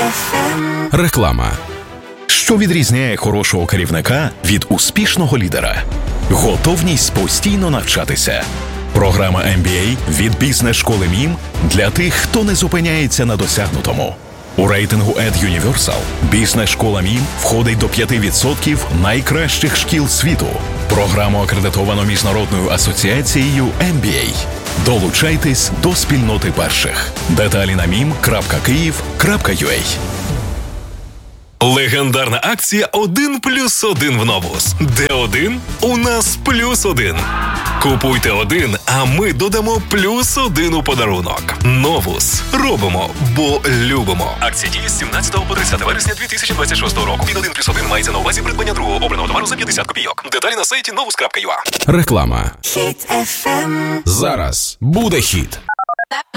Реклама. Що відрізняє хорошого керівника від успішного лідера? Готовність постійно навчатися. Програма MBA від бізнес-школи МІМ для тих, хто не зупиняється на досягнутому. У рейтингу EdUniversal бізнес-школа МІМ входить до 5% найкращих шкіл світу. Програму акредитовано Міжнародною асоціацією MBA. Долучайтесь до спільноти перших. Деталі на mim.kyiv.ua. Легендарна акція «1+1» в Новус. Де один – у нас +1. Купуйте один, а ми додамо +1 у подарунок. Новус. Робимо, бо любимо. Акція діє з 17 по 30 вересня 2026 року. Від 1+1 мається на увазі придбання другого обраного товару за 50 копійок. Деталі на сайті novus.ua. Реклама. Хіт FM. Зараз буде хіт.